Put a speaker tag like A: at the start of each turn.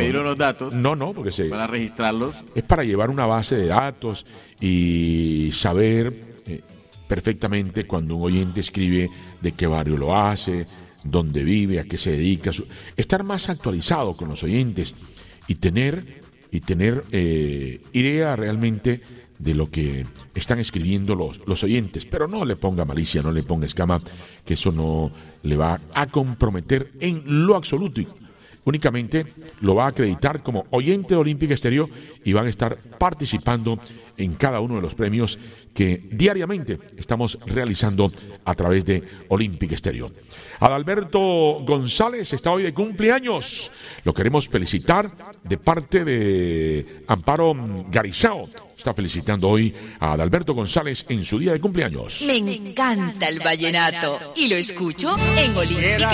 A: pedir los datos.
B: No, porque
A: para registrarlos.
B: Es para llevar una base de datos y saber perfectamente cuando un oyente escribe de qué barrio lo hace, dónde vive, a qué se dedica, estar más actualizado con los oyentes y tener idea realmente de lo que están escribiendo los oyentes, pero no le ponga malicia, no le ponga escama, que eso no le va a comprometer en lo absoluto. Únicamente lo va a acreditar como oyente de Olímpica Estéreo y van a estar participando en cada uno de los premios que diariamente estamos realizando a través de Olímpica Estéreo. Adalberto González está hoy de cumpleaños. Lo queremos felicitar de parte de Amparo Garizao. Está felicitando hoy a Adalberto González en su día de cumpleaños.
C: Me encanta el vallenato y lo escucho en Olímpica